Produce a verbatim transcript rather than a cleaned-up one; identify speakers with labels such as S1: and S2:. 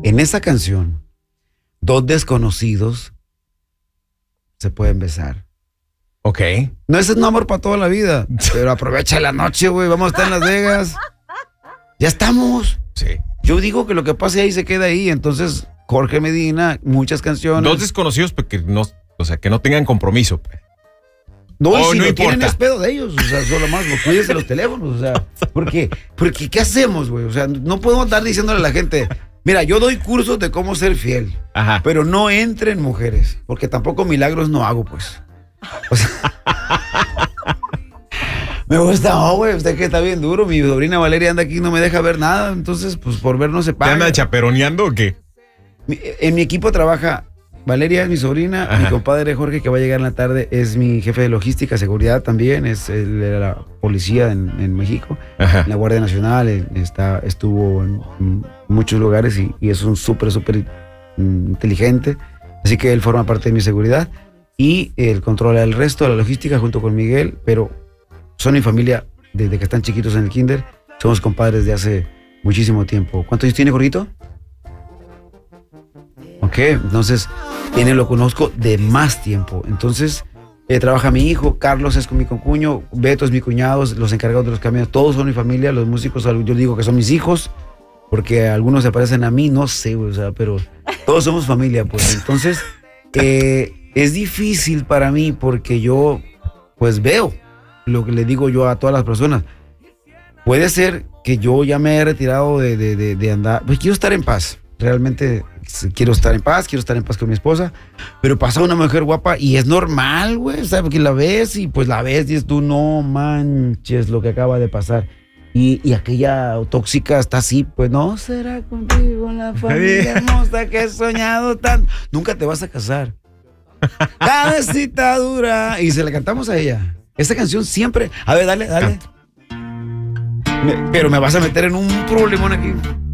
S1: En esa canción, dos desconocidos se pueden besar.
S2: Ok.
S1: No, ese es un amor para toda la vida. Pero aprovecha la noche, güey. Vamos a estar en Las Vegas. Ya estamos.
S2: Sí.
S1: Yo digo que lo que pase ahí se queda ahí. Entonces, Jorge Medina, muchas canciones.
S2: Dos desconocidos, porque no, o sea, que no tengan compromiso.
S1: No, y
S2: Oh,
S1: si
S2: no
S1: lo
S2: importa.
S1: tienen es pedo de ellos. O sea, solo más, pues, cuídense los teléfonos. O sea, ¿por qué? Porque, ¿qué hacemos, güey? O sea, no podemos estar diciéndole a la gente, mira, yo doy cursos de cómo ser fiel.
S2: Ajá.
S1: Pero no entren mujeres. Porque tampoco milagros no hago, pues. O sea, me gusta, no, güey, usted que está bien duro. Mi sobrina Valeria anda aquí y no me deja ver nada. Entonces, pues por ver no se
S2: ¿Te
S1: paga.
S2: anda chaperoneando o qué?
S1: Mi- En mi equipo trabaja Valeria, es mi sobrina.
S2: Ajá.
S1: Mi compadre Jorge, que va a llegar en la tarde, es mi jefe de logística, seguridad también. Es el de la policía en, en México,
S2: Ajá.
S1: en la Guardia Nacional. eh, Está, estuvo en, en muchos lugares y, y es un súper, súper mm, inteligente. Así que él forma parte de mi seguridad. Y él controla el resto de la logística junto con Miguel, pero son mi familia desde que están chiquitos en el kinder. Somos compadres de hace muchísimo tiempo. ¿Cuántos años tiene, Jorgito? Ok, entonces, tiene lo conozco de más tiempo. Entonces, eh, trabaja mi hijo, Carlos es con mi concuño, Beto es mi cuñado, los encargados de los camiones, todos son mi familia, los músicos, yo digo que son mis hijos, porque algunos se parecen a mí, no sé, o sea, pero todos somos familia, pues. Entonces, eh, es difícil para mí porque yo, pues veo lo que le digo yo a todas las personas. Puede ser que yo ya me he retirado de, de, de, de andar, pues quiero estar en paz. Realmente quiero estar en paz, quiero estar en paz con mi esposa, pero pasa una mujer guapa y es normal, güey, ¿sabes? Porque la ves y pues la ves y dices tú, no manches lo que acaba de pasar. Y, y aquella tóxica está así, pues no será contigo la familia hermosa que he soñado tanto. Nunca te vas a casar. Cabecita dura. Y se la cantamos a ella. Esta canción siempre. A ver, dale, dale. Me- pero me vas a meter en un problemón aquí.